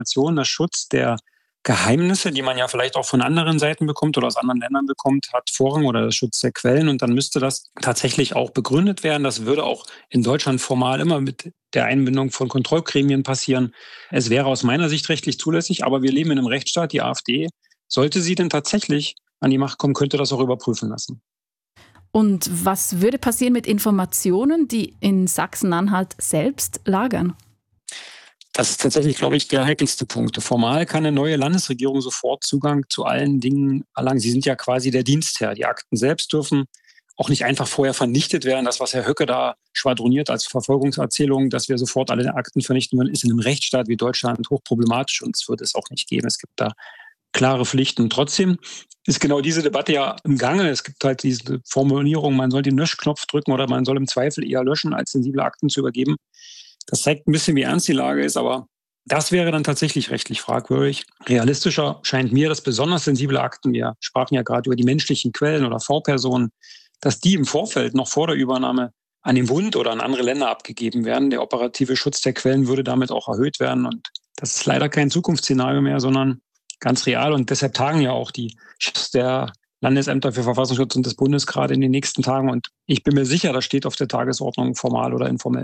Information, der Schutz der Geheimnisse, die man ja vielleicht auch von anderen Seiten bekommt oder aus anderen Ländern bekommt, hat Vorrang oder der Schutz der Quellen. Und dann müsste das tatsächlich auch begründet werden. Das würde auch in Deutschland formal immer mit der Einbindung von Kontrollgremien passieren. Es wäre aus meiner Sicht rechtlich zulässig, aber wir leben in einem Rechtsstaat. Die AfD, sollte sie denn tatsächlich an die Macht kommen, könnte das auch überprüfen lassen. Und was würde passieren mit Informationen, die in Sachsen-Anhalt selbst lagern? Das ist tatsächlich, glaube ich, der heikelste Punkt. Formal kann eine neue Landesregierung sofort Zugang zu allen Dingen erlangen. Sie sind ja quasi der Dienstherr. Die Akten selbst dürfen auch nicht einfach vorher vernichtet werden. Das, was Herr Höcke da schwadroniert als Verfolgungserzählung, dass wir sofort alle Akten vernichten würden, ist in einem Rechtsstaat wie Deutschland hochproblematisch und es wird es auch nicht geben. Es gibt da klare Pflichten. Trotzdem ist genau diese Debatte ja im Gange. Es gibt halt diese Formulierung, man soll den Löschknopf drücken oder man soll im Zweifel eher löschen, als sensible Akten zu übergeben. Das zeigt ein bisschen, wie ernst die Lage ist, aber das wäre dann tatsächlich rechtlich fragwürdig. Realistischer scheint mir, dass besonders sensible Akten, wir sprachen ja gerade über die menschlichen Quellen oder V-Personen, dass die im Vorfeld noch vor der Übernahme an den Bund oder an andere Länder abgegeben werden. Der operative Schutz der Quellen würde damit auch erhöht werden. Und das ist leider kein Zukunftsszenario mehr, sondern ganz real. Und deshalb tagen ja auch die Chefs der Landesämter für Verfassungsschutz und des Bundes gerade in den nächsten Tagen. Und ich bin mir sicher, das steht auf der Tagesordnung, formal oder informell.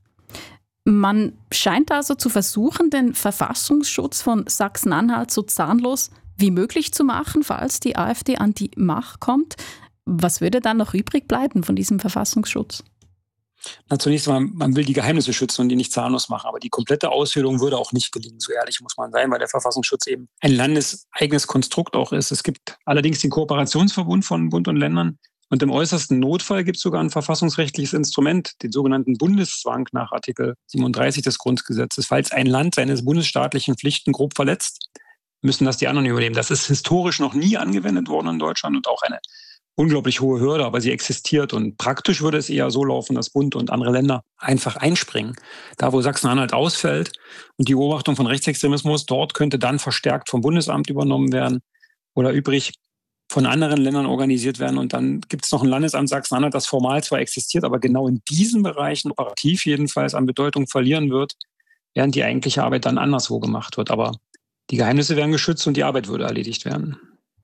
Man scheint also zu versuchen, den Verfassungsschutz von Sachsen-Anhalt so zahnlos wie möglich zu machen, falls die AfD an die Macht kommt. Was würde dann noch übrig bleiben von diesem Verfassungsschutz? Na, zunächst einmal, man will die Geheimnisse schützen und die nicht zahnlos machen. Aber die komplette Aushöhlung würde auch nicht gelingen. So ehrlich muss man sein, weil der Verfassungsschutz eben ein landeseigenes Konstrukt auch ist. Es gibt allerdings den Kooperationsverbund von Bund und Ländern. Und im äußersten Notfall gibt es sogar ein verfassungsrechtliches Instrument, den sogenannten Bundeszwang nach Artikel 37 des Grundgesetzes. Falls ein Land seine bundesstaatlichen Pflichten grob verletzt, müssen das die anderen übernehmen. Das ist historisch noch nie angewendet worden in Deutschland und auch eine unglaublich hohe Hürde, aber sie existiert. Und praktisch würde es eher so laufen, dass Bund und andere Länder einfach einspringen. Da, wo Sachsen-Anhalt ausfällt und die Beobachtung von Rechtsextremismus, dort könnte dann verstärkt vom Bundesamt übernommen werden oder übrig von anderen Ländern organisiert werden. Und dann gibt es noch ein Landesamt Sachsen-Anhalt, das formal zwar existiert, aber genau in diesen Bereichen operativ jedenfalls an Bedeutung verlieren wird, während die eigentliche Arbeit dann anderswo gemacht wird. Aber die Geheimnisse werden geschützt und die Arbeit würde erledigt werden.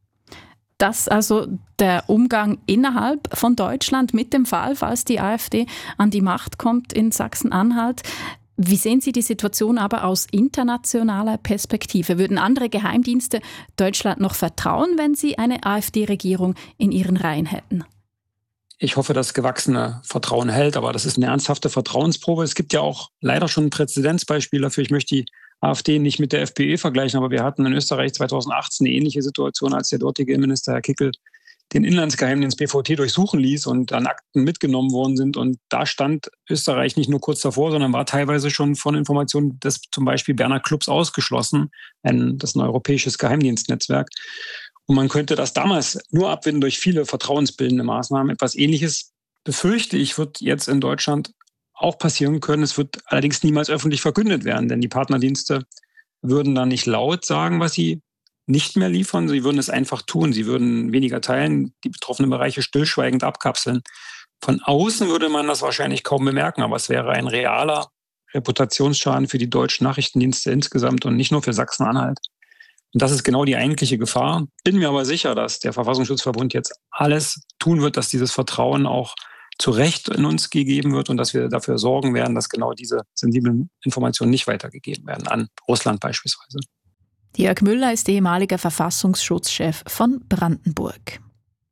Das also der Umgang innerhalb von Deutschland mit dem Fall, falls die AfD an die Macht kommt in Sachsen-Anhalt. Wie sehen Sie die Situation aber aus internationaler Perspektive? Würden andere Geheimdienste Deutschland noch vertrauen, wenn sie eine AfD-Regierung in ihren Reihen hätten? Ich hoffe, dass gewachsene Vertrauen hält, aber das ist eine ernsthafte Vertrauensprobe. Es gibt ja auch leider schon ein Präzedenzbeispiel dafür. Ich möchte die AfD nicht mit der FPÖ vergleichen, aber wir hatten in Österreich 2018 eine ähnliche Situation, als der dortige Innenminister Herr Kickl den Inlandsgeheimdienst BVT durchsuchen ließ und dann Akten mitgenommen worden sind. Und da stand Österreich nicht nur kurz davor, sondern war teilweise schon von Informationen des zum Beispiel Berner Clubs ausgeschlossen. Das ist ein europäisches Geheimdienstnetzwerk. Und man könnte das damals nur abwenden durch viele vertrauensbildende Maßnahmen. Etwas Ähnliches, befürchte ich, wird jetzt in Deutschland auch passieren können. Es wird allerdings niemals öffentlich verkündet werden, denn die Partnerdienste würden dann nicht laut sagen, was sie nicht mehr liefern. Sie würden es einfach tun. Sie würden weniger teilen, die betroffenen Bereiche stillschweigend abkapseln. Von außen würde man das wahrscheinlich kaum bemerken, aber es wäre ein realer Reputationsschaden für die deutschen Nachrichtendienste insgesamt und nicht nur für Sachsen-Anhalt. Und das ist genau die eigentliche Gefahr. Bin mir aber sicher, dass der Verfassungsschutzverbund jetzt alles tun wird, dass dieses Vertrauen auch zu Recht in uns gegeben wird und dass wir dafür sorgen werden, dass genau diese sensiblen Informationen nicht weitergegeben werden, an Russland beispielsweise. Jörg Müller ist ehemaliger Verfassungsschutzchef von Brandenburg.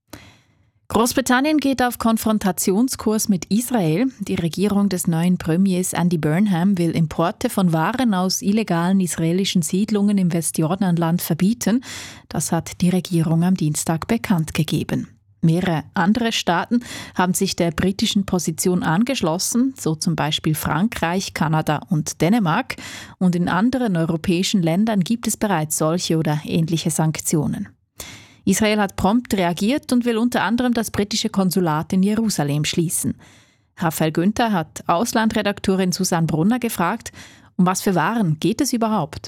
Großbritannien geht auf Konfrontationskurs mit Israel. Die Regierung des neuen Premiers Andy Burnham will Importe von Waren aus illegalen israelischen Siedlungen im Westjordanland verbieten. Das hat die Regierung am Dienstag bekannt gegeben. Mehrere andere Staaten haben sich der britischen Position angeschlossen, so zum Beispiel Frankreich, Kanada und Dänemark. Und in anderen europäischen Ländern gibt es bereits solche oder ähnliche Sanktionen. Israel hat prompt reagiert und will unter anderem das britische Konsulat in Jerusalem schließen. Raphael Günther hat Auslandredaktorin Susanne Brunner gefragt, um was für Waren geht es überhaupt?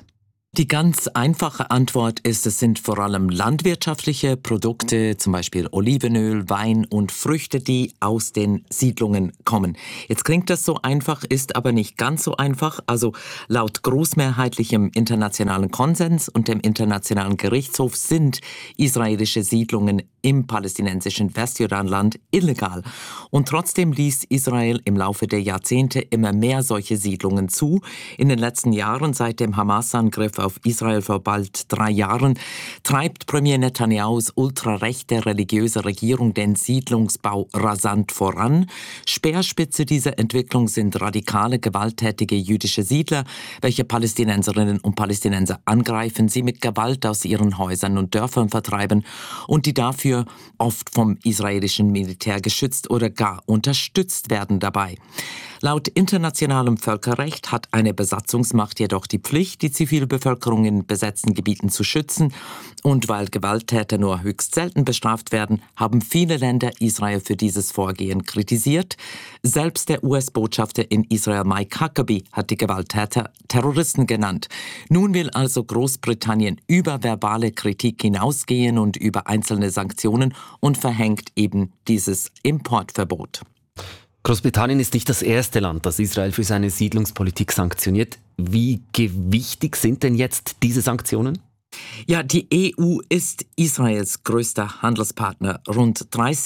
Die ganz einfache Antwort ist, es sind vor allem landwirtschaftliche Produkte, zum Beispiel Olivenöl, Wein und Früchte, die aus den Siedlungen kommen. Jetzt klingt das so einfach, ist aber nicht ganz so einfach. Also laut großmehrheitlichem internationalen Konsens und dem Internationalen Gerichtshof sind israelische Siedlungen im palästinensischen Westjordanland illegal. Und trotzdem ließ Israel im Laufe der Jahrzehnte immer mehr solche Siedlungen zu. In den letzten Jahren, seit dem Hamas-Angriff auf Israel vor bald 3 Jahren, treibt Premier Netanyahus ultrarechte religiöse Regierung den Siedlungsbau rasant voran. Speerspitze dieser Entwicklung sind radikale, gewalttätige jüdische Siedler, welche Palästinenserinnen und Palästinenser angreifen, sie mit Gewalt aus ihren Häusern und Dörfern vertreiben und die dafür oft vom israelischen Militär geschützt oder gar unterstützt werden dabei. Laut internationalem Völkerrecht hat eine Besatzungsmacht jedoch die Pflicht, die Zivilbevölkerung in besetzten Gebieten zu schützen. Und weil Gewalttäter nur höchst selten bestraft werden, haben viele Länder Israel für dieses Vorgehen kritisiert. Selbst der US-Botschafter in Israel, Mike Huckabee, hat die Gewalttäter Terroristen genannt. Nun will also Großbritannien über verbale Kritik hinausgehen und über einzelne Sanktionen und verhängt eben dieses Importverbot. Großbritannien ist nicht das erste Land, das Israel für seine Siedlungspolitik sanktioniert. Wie gewichtig sind denn jetzt diese Sanktionen? Ja, die EU ist Israels größter Handelspartner. Rund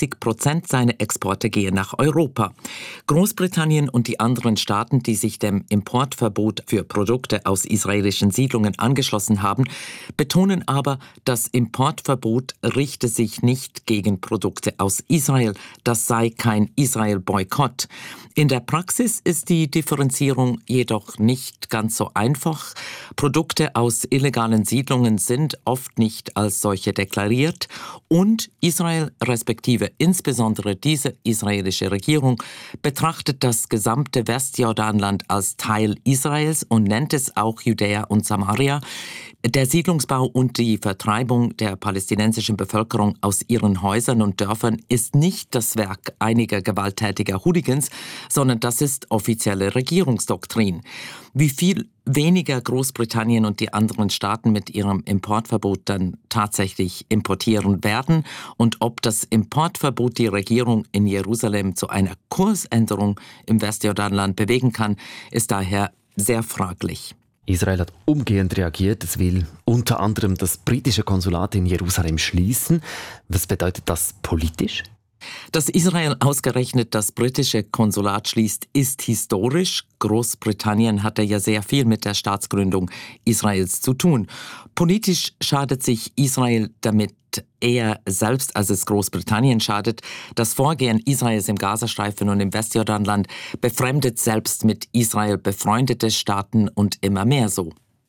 30% seiner Exporte gehen nach Europa. Großbritannien und die anderen Staaten, die sich dem Importverbot für Produkte aus israelischen Siedlungen angeschlossen haben, betonen aber, das Importverbot richte sich nicht gegen Produkte aus Israel. Das sei kein Israel-Boykott. In der Praxis ist die Differenzierung jedoch nicht ganz so einfach. Produkte aus illegalen Siedlungen sind oft nicht als solche deklariert und Israel, respektive insbesondere diese israelische Regierung, betrachtet das gesamte Westjordanland als Teil Israels und nennt es auch Judäa und Samaria. Der Siedlungsbau und die Vertreibung der palästinensischen Bevölkerung aus ihren Häusern und Dörfern ist nicht das Werk einiger gewalttätiger Hooligans, sondern das ist offizielle Regierungsdoktrin. Wie viel weniger Großbritannien und die anderen Staaten mit ihrem Importverbot dann tatsächlich importieren werden und ob das Importverbot die Regierung in Jerusalem zu einer Kursänderung im Westjordanland bewegen kann, ist daher sehr fraglich. Israel hat umgehend reagiert. Es will unter anderem das britische Konsulat in Jerusalem schließen. Was bedeutet das politisch? Dass Israel ausgerechnet das britische Konsulat schließt, ist historisch. Großbritannien hatte ja sehr viel mit der Staatsgründung Israels zu tun. Politisch schadet sich Israel damit eher selbst, als es Großbritannien schadet. Das Vorgehen Israels im Gazastreifen und im Westjordanland befremdet selbst mit Israel befreundete Staaten und immer mehr so.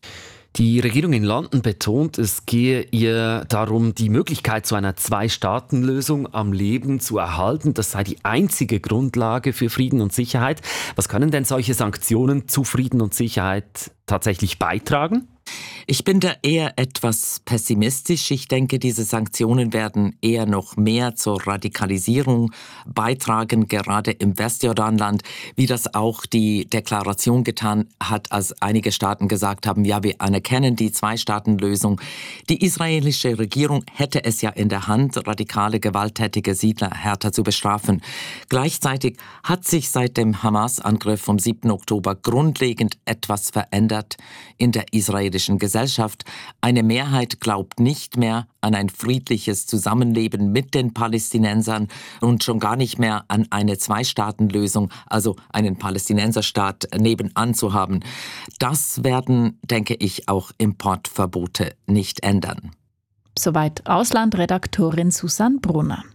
Die Regierung in London betont, es gehe ihr darum, die Möglichkeit zu einer Zwei-Staaten-Lösung am Leben zu erhalten. Das sei die einzige Grundlage für Frieden und Sicherheit. Was können denn solche Sanktionen zu Frieden und Sicherheit tatsächlich beitragen? Ich bin da eher etwas pessimistisch. Ich denke, diese Sanktionen werden eher noch mehr zur Radikalisierung beitragen, gerade im Westjordanland, wie das auch die Deklaration getan hat, als einige Staaten gesagt haben, ja, wir anerkennen die Zwei-Staaten-Lösung. Die israelische Regierung hätte es ja in der Hand, radikale, gewalttätige Siedler härter zu bestrafen. Gleichzeitig hat sich seit dem Hamas-Angriff vom 7. Oktober grundlegend etwas verändert in der israelischen Gesellschaft. Eine Mehrheit glaubt nicht mehr an ein friedliches Zusammenleben mit den Palästinensern und schon gar nicht mehr an eine Zwei-Staaten-Lösung, also einen Palästinenserstaat nebenan zu haben. Das werden, denke ich, auch Importverbote nicht ändern. Soweit Auslandredaktorin Susanne Brunner.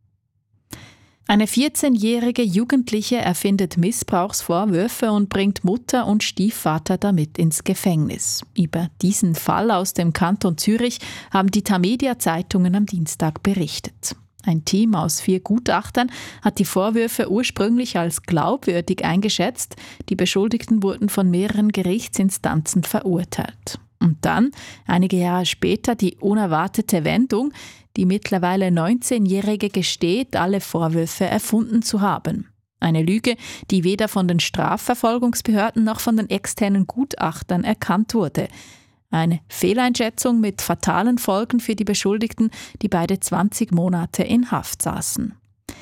Eine 14-jährige Jugendliche erfindet Missbrauchsvorwürfe und bringt Mutter und Stiefvater damit ins Gefängnis. Über diesen Fall aus dem Kanton Zürich haben die Tamedia-Zeitungen am Dienstag berichtet. Ein Team aus 4 Gutachtern hat die Vorwürfe ursprünglich als glaubwürdig eingeschätzt. Die Beschuldigten wurden von mehreren Gerichtsinstanzen verurteilt. Und dann, einige Jahre später, die unerwartete Wendung. Die mittlerweile 19-Jährige gesteht, alle Vorwürfe erfunden zu haben. Eine Lüge, die weder von den Strafverfolgungsbehörden noch von den externen Gutachtern erkannt wurde. Eine Fehleinschätzung mit fatalen Folgen für die Beschuldigten, die beide 20 Monate in Haft saßen.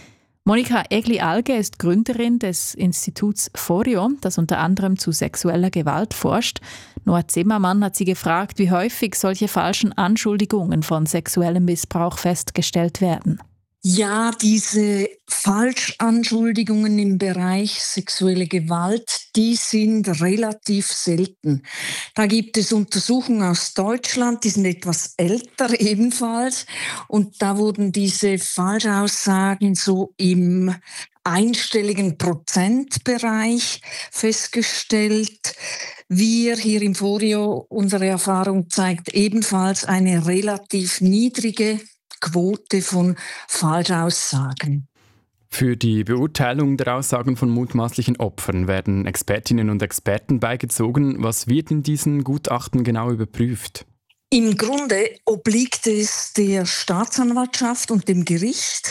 Monika Egli-Alge ist Gründerin des Instituts FORIO, das unter anderem zu sexueller Gewalt forscht. Noah Zimmermann hat sie gefragt, wie häufig solche falschen Anschuldigungen von sexuellem Missbrauch festgestellt werden. Ja, diese Falschanschuldigungen im Bereich sexuelle Gewalt, die sind relativ selten. Da gibt es Untersuchungen aus Deutschland, die sind etwas älter ebenfalls. Und da wurden diese Falschaussagen so im einstelligen Prozentbereich festgestellt. Wir hier im FORIO, unsere Erfahrung zeigt ebenfalls eine relativ niedrige Quote von Falschaussagen. Für die Beurteilung der Aussagen von mutmaßlichen Opfern werden Expertinnen und Experten beigezogen. Was wird in diesen Gutachten genau überprüft? Im Grunde obliegt es der Staatsanwaltschaft und dem Gericht,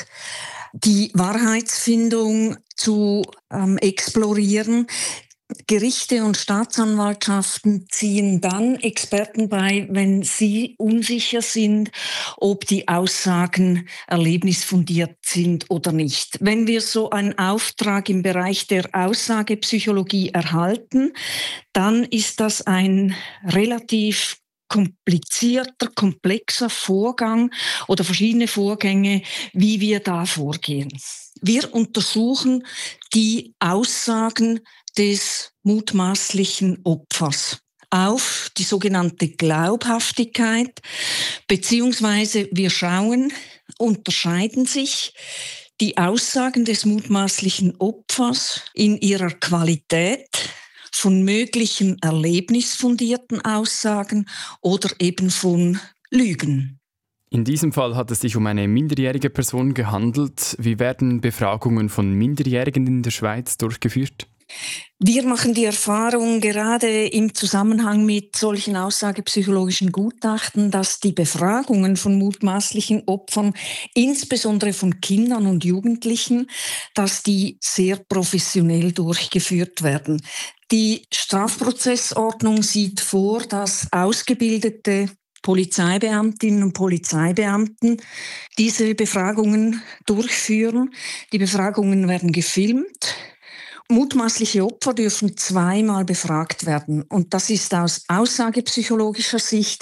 die Wahrheitsfindung zu explorieren. Gerichte und Staatsanwaltschaften ziehen dann Experten bei, wenn sie unsicher sind, ob die Aussagen erlebnisfundiert sind oder nicht. Wenn wir so einen Auftrag im Bereich der Aussagepsychologie erhalten, dann ist das ein relativ komplizierter, komplexer Vorgang oder verschiedene Vorgänge, wie wir da vorgehen. Wir untersuchen die Aussagen des mutmaßlichen Opfers auf die sogenannte Glaubhaftigkeit, beziehungsweise wir schauen, unterscheiden sich die Aussagen des mutmaßlichen Opfers in ihrer Qualität von möglichen erlebnisfundierten Aussagen oder eben von Lügen. In diesem Fall hat es sich um eine minderjährige Person gehandelt. Wie werden Befragungen von Minderjährigen in der Schweiz durchgeführt? Wir machen die Erfahrung gerade im Zusammenhang mit solchen aussagepsychologischen Gutachten, dass die Befragungen von mutmaßlichen Opfern, insbesondere von Kindern und Jugendlichen, dass die sehr professionell durchgeführt werden. Die Strafprozessordnung sieht vor, dass ausgebildete Polizeibeamtinnen und Polizeibeamten diese Befragungen durchführen. Die Befragungen werden gefilmt. Mutmaßliche Opfer dürfen 2-mal befragt werden. Und das ist aus aussagepsychologischer Sicht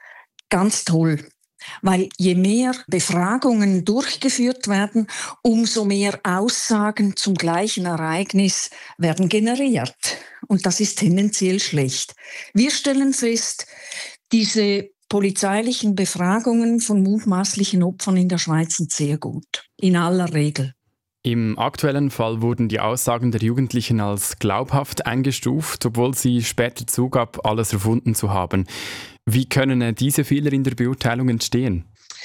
ganz toll. Weil je mehr Befragungen durchgeführt werden, umso mehr Aussagen zum gleichen Ereignis werden generiert. Und das ist tendenziell schlecht. Wir stellen fest, diese polizeilichen Befragungen von mutmaßlichen Opfern in der Schweiz sind sehr gut. In aller Regel. Im aktuellen Fall wurden die Aussagen der Jugendlichen als glaubhaft eingestuft, obwohl sie später zugab, alles erfunden zu haben. Wie können diese Fehler in der Beurteilung entstehen?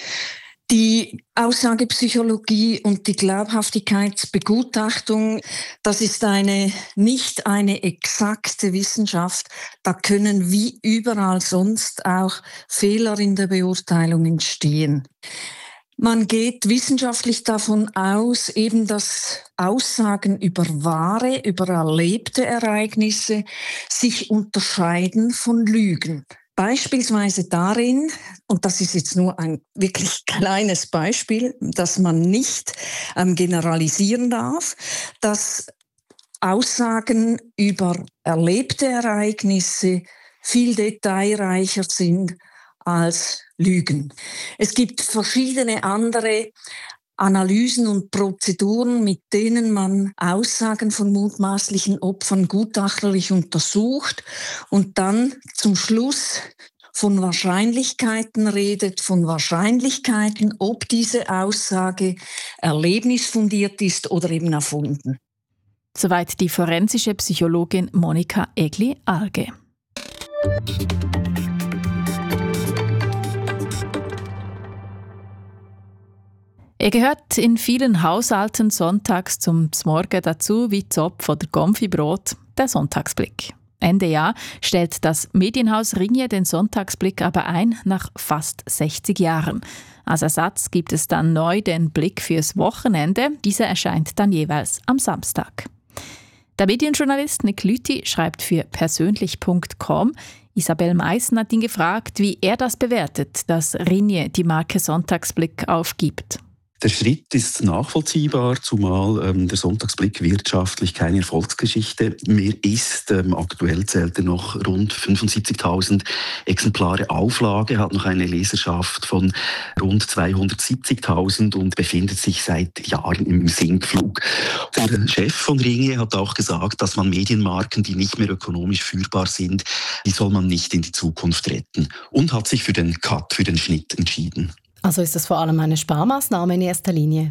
Die Aussagepsychologie und die Glaubhaftigkeitsbegutachtung, das ist nicht eine exakte Wissenschaft. Da können wie überall sonst auch Fehler in der Beurteilung entstehen. Man geht wissenschaftlich davon aus, eben dass Aussagen über wahre, über erlebte Ereignisse sich unterscheiden von Lügen. Beispielsweise darin, und das ist jetzt nur ein wirklich kleines Beispiel, dass man nicht generalisieren darf, dass Aussagen über erlebte Ereignisse viel detailreicher sind als Lügen. Es gibt verschiedene andere Analysen und Prozeduren, mit denen man Aussagen von mutmaßlichen Opfern gutachterlich untersucht und dann zum Schluss von Wahrscheinlichkeiten redet, von Wahrscheinlichkeiten, ob diese Aussage erlebnisfundiert ist oder eben erfunden. Soweit die forensische Psychologin Monika Egli-Alge. Er gehört in vielen Haushalten sonntags zum Morgen dazu wie Zopf oder Konfibrot, der Sonntagsblick. Ende Jahr stellt das Medienhaus Ringier den Sonntagsblick aber ein nach fast 60 Jahren. Als Ersatz gibt es dann neu den Blick fürs Wochenende. Dieser erscheint dann jeweils am Samstag. Der Medienjournalist Nick Lüthi schreibt für persönlich.com: Isabel Meissen hat ihn gefragt, wie er das bewertet, dass Ringier die Marke Sonntagsblick aufgibt. Der Schritt ist nachvollziehbar, zumal der Sonntagsblick wirtschaftlich keine Erfolgsgeschichte mehr ist. Aktuell zählt er noch rund 75.000 Exemplare Auflage, hat noch eine Leserschaft von rund 270.000 und befindet sich seit Jahren im Sinkflug. Der Chef von Ringier hat auch gesagt, dass man Medienmarken, die nicht mehr ökonomisch führbar sind, die soll man nicht in die Zukunft retten, und hat sich für den Cut, für den Schnitt entschieden. Also ist das vor allem eine Sparmaßnahme in erster Linie?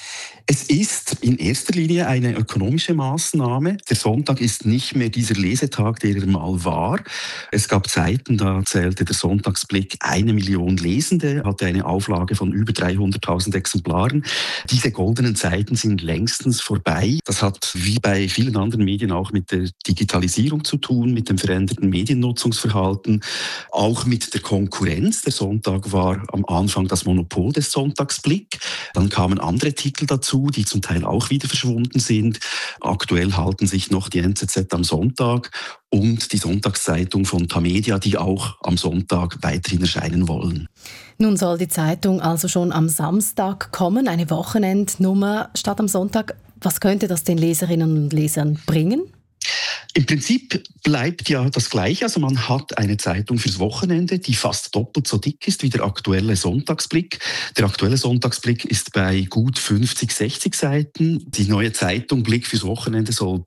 Es ist in erster Linie eine ökonomische Maßnahme. Der Sonntag ist nicht mehr dieser Lesetag, der er mal war. Es gab Zeiten, da zählte der Sonntagsblick 1 Million Lesende, hatte eine Auflage von über 300.000 Exemplaren. Diese goldenen Zeiten sind längstens vorbei. Das hat wie bei vielen anderen Medien auch mit der Digitalisierung zu tun, mit dem veränderten Mediennutzungsverhalten, auch mit der Konkurrenz. Der Sonntag war am Anfang das Monopol des Sonntagsblick. Dann kamen andere Titel dazu, die zum Teil auch wieder verschwunden sind. Aktuell halten sich noch die NZZ am Sonntag und die Sonntagszeitung von Tamedia, die auch am Sonntag weiterhin erscheinen wollen. Nun soll die Zeitung also schon am Samstag kommen, eine Wochenendnummer statt am Sonntag. Was könnte das den Leserinnen und Lesern bringen? Im Prinzip bleibt ja das Gleiche. Also man hat eine Zeitung fürs Wochenende, die fast doppelt so dick ist wie der aktuelle Sonntagsblick. Der aktuelle Sonntagsblick ist bei gut 50, 60 Seiten. Die neue Zeitung Blick fürs Wochenende soll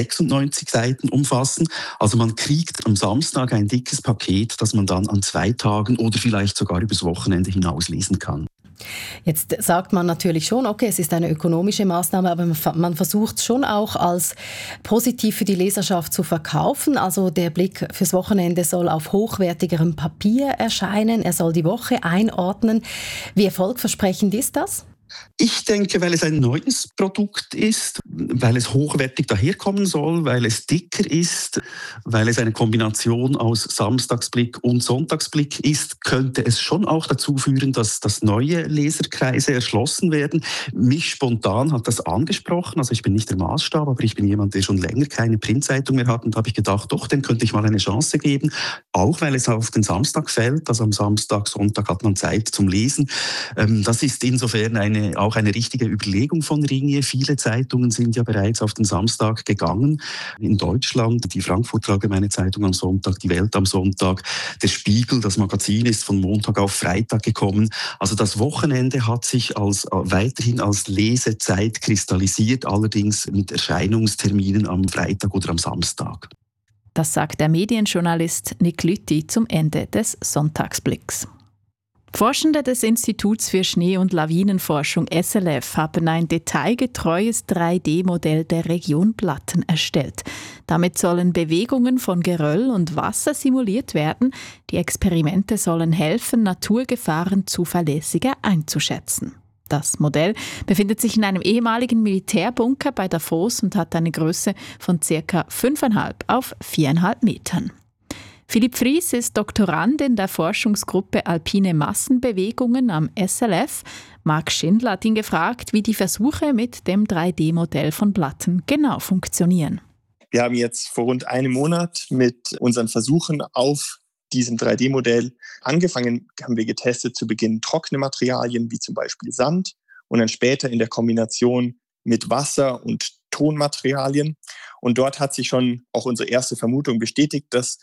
96 Seiten umfassen. Also man kriegt am Samstag ein dickes Paket, das man dann an 2 Tagen oder vielleicht sogar übers Wochenende hinaus lesen kann. Jetzt sagt man natürlich schon, okay, es ist eine ökonomische Maßnahme, aber man versucht es schon auch als positiv für die Leserschaft zu verkaufen. Also der Blick fürs Wochenende soll auf hochwertigerem Papier erscheinen, er soll die Woche einordnen. Wie erfolgversprechend ist das? Ich denke, weil es ein neues Produkt ist, weil es hochwertig daherkommen soll, weil es dicker ist, weil es eine Kombination aus Samstagsblick und Sonntagsblick ist, könnte es schon auch dazu führen, dass neue Leserkreise erschlossen werden. Mich spontan hat das angesprochen, also ich bin nicht der Maßstab, aber ich bin jemand, der schon länger keine Printzeitung mehr hat, und da habe ich gedacht, doch, dem könnte ich mal eine Chance geben, auch weil es auf den Samstag fällt, also am Samstag, Sonntag hat man Zeit zum Lesen. Das ist insofern auch eine richtige Überlegung von Ringier. Viele Zeitungen sind ja bereits auf den Samstag gegangen. In Deutschland die Frankfurter Allgemeine Zeitung am Sonntag, die Welt am Sonntag, der Spiegel, das Magazin ist von Montag auf Freitag gekommen. Also das Wochenende hat sich weiterhin als Lesezeit kristallisiert, allerdings mit Erscheinungsterminen am Freitag oder am Samstag. Das sagt der Medienjournalist Nick Lüthi zum Ende des Sonntagsblicks. Forschende des Instituts für Schnee- und Lawinenforschung SLF haben ein detailgetreues 3D-Modell der Region Blatten erstellt. Damit sollen Bewegungen von Geröll und Wasser simuliert werden. Die Experimente sollen helfen, Naturgefahren zuverlässiger einzuschätzen. Das Modell befindet sich in einem ehemaligen Militärbunker bei Davos und hat eine Größe von ca. 5,5 auf 4,5 Metern. Philipp Fries ist Doktorand in der Forschungsgruppe Alpine Massenbewegungen am SLF. Marc Schindler hat ihn gefragt, wie die Versuche mit dem 3D-Modell von Blatten genau funktionieren. Wir haben jetzt vor rund einem Monat mit unseren Versuchen auf diesem 3D-Modell angefangen, haben wir getestet zu Beginn trockene Materialien wie zum Beispiel Sand und dann später in der Kombination mit Wasser und Tonmaterialien. Und dort hat sich schon auch unsere erste Vermutung bestätigt, dass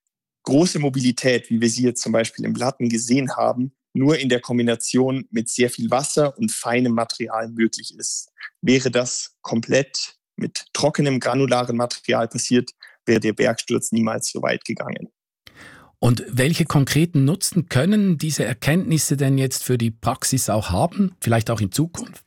große Mobilität, wie wir sie jetzt zum Beispiel im Blatten gesehen haben, nur in der Kombination mit sehr viel Wasser und feinem Material möglich ist. Wäre das komplett mit trockenem, granularen Material passiert, wäre der Bergsturz niemals so weit gegangen. Und welche konkreten Nutzen können diese Erkenntnisse denn jetzt für die Praxis auch haben, vielleicht auch in Zukunft?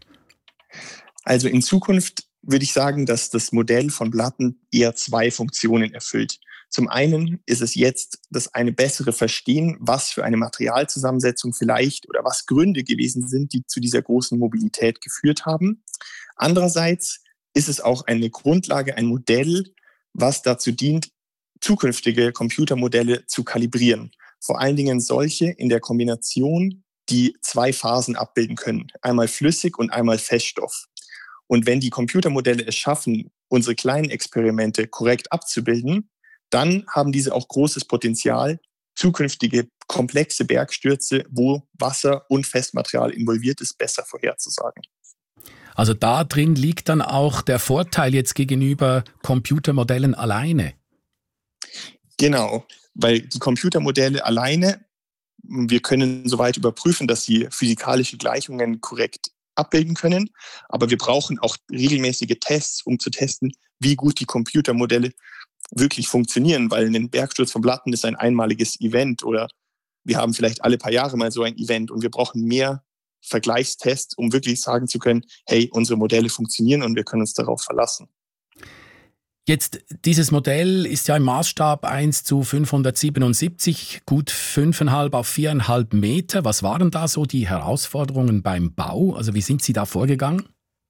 Also in Zukunft würde ich sagen, dass das Modell von Blatten eher 2 Funktionen erfüllt. Zum einen ist es jetzt das eine bessere Verstehen, was für eine Materialzusammensetzung vielleicht oder was Gründe gewesen sind, die zu dieser großen Mobilität geführt haben. Andererseits ist es auch eine Grundlage, ein Modell, was dazu dient, zukünftige Computermodelle zu kalibrieren. Vor allen Dingen solche in der Kombination, die 2 Phasen abbilden können. Einmal flüssig und einmal Feststoff. Und wenn die Computermodelle es schaffen, unsere kleinen Experimente korrekt abzubilden, dann haben diese auch großes Potenzial, zukünftige komplexe Bergstürze, wo Wasser und Festmaterial involviert ist, besser vorherzusagen. Also da drin liegt dann auch der Vorteil jetzt gegenüber Computermodellen alleine. Genau, weil die Computermodelle alleine, wir können soweit überprüfen, dass sie physikalische Gleichungen korrekt abbilden können, aber wir brauchen auch regelmäßige Tests, um zu testen, wie gut die Computermodelle wirklich funktionieren, weil ein Bergsturz von Platten ist ein einmaliges Event oder wir haben vielleicht alle paar Jahre mal so ein Event und wir brauchen mehr Vergleichstests, um wirklich sagen zu können, hey, unsere Modelle funktionieren und wir können uns darauf verlassen. Jetzt, dieses Modell ist ja im Maßstab 1:577, gut 5,5 auf 4,5 Meter. Was waren da so die Herausforderungen beim Bau? Also wie sind Sie da vorgegangen?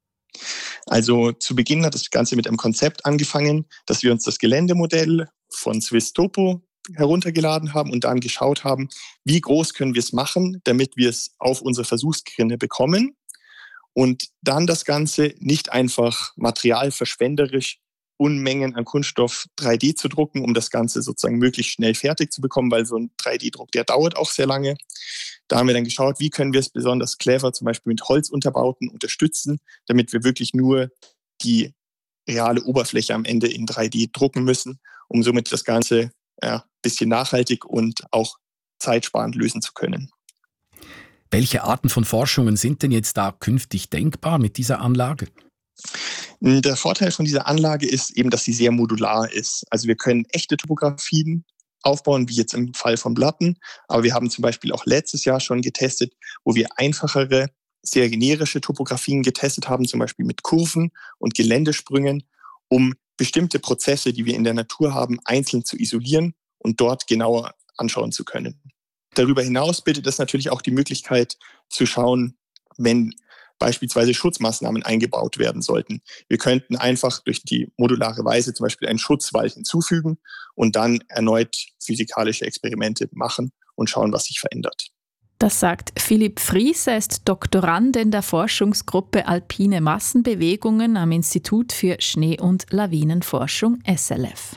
Also zu Beginn hat das Ganze mit einem Konzept angefangen, dass wir uns das Geländemodell von Swiss Topo heruntergeladen haben und dann geschaut haben, wie groß können wir es machen, damit wir es auf unsere Versuchsrinne bekommen und dann das Ganze nicht einfach materialverschwenderisch Unmengen an Kunststoff 3D zu drucken, um das Ganze sozusagen möglichst schnell fertig zu bekommen, weil so ein 3D-Druck, der dauert auch sehr lange. Da haben wir dann geschaut, wie können wir es besonders clever zum Beispiel mit Holzunterbauten unterstützen, damit wir wirklich nur die reale Oberfläche am Ende in 3D drucken müssen, um somit das Ganze ein bisschen nachhaltig und auch zeitsparend lösen zu können. Welche Arten von Forschungen sind denn jetzt da künftig denkbar mit dieser Anlage? Der Vorteil von dieser Anlage ist eben, dass sie sehr modular ist. Also wir können echte Topografien aufbauen, wie jetzt im Fall von Platten. Aber wir haben zum Beispiel auch letztes Jahr schon getestet, wo wir einfachere, sehr generische Topografien getestet haben, zum Beispiel mit Kurven und Geländesprüngen, um bestimmte Prozesse, die wir in der Natur haben, einzeln zu isolieren und dort genauer anschauen zu können. Darüber hinaus bietet es natürlich auch die Möglichkeit zu schauen, wenn beispielsweise Schutzmaßnahmen eingebaut werden sollten. Wir könnten einfach durch die modulare Weise zum Beispiel einen Schutzwall hinzufügen und dann erneut physikalische Experimente machen und schauen, was sich verändert. Das sagt Philipp Fries, er ist Doktorand in der Forschungsgruppe Alpine Massenbewegungen am Institut für Schnee- und Lawinenforschung SLF.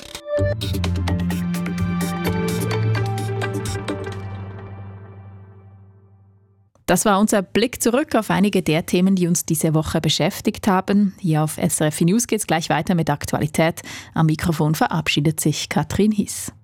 Das war unser Blick zurück auf einige der Themen, die uns diese Woche beschäftigt haben. Hier auf SRF News geht es gleich weiter mit Aktualität. Am Mikrofon verabschiedet sich Katrin Hiss.